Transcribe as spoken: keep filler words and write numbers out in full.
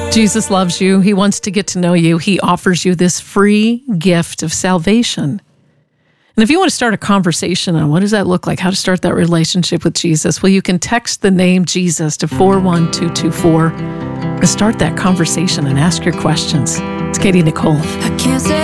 Jesus loves you. He wants to get to know you. He offers you this free gift of salvation. And if you want to start a conversation on what does that look like, how to start that relationship with Jesus, well, you can text the name Jesus to four one two two four and start that conversation and ask your questions. It's Katie Nicole. I can't say